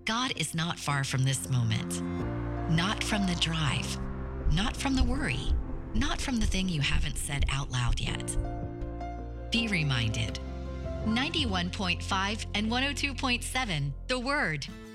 God is not far from this moment, not from the drive, not from the worry, not from the thing you haven't said out loud yet. Be reminded. 91.5 and 102.7, The Word.